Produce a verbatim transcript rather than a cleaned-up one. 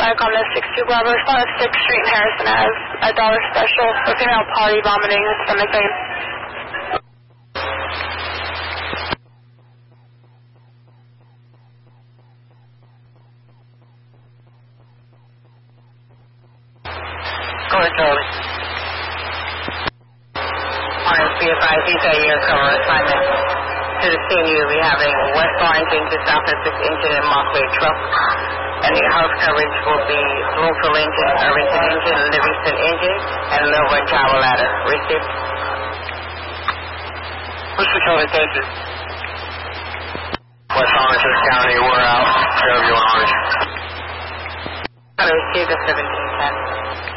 five Combat six two Bravo, respond to sixth Street in Harrison as a dollar special for female potty vomiting with stomach pain. Go ahead, Charlie. Orange, be advised, these are your cover assignments. To the scene, you'll be having West Orange into South Essex engine and Mossway truck. And your house coverage will be Louisville engine, Irvington engine, Livingston engine, and Milburn Tower ladder. Received. Mister Charlie, thank you. West Orange County, we're out. Fairview Orange. I received the seventeen ten.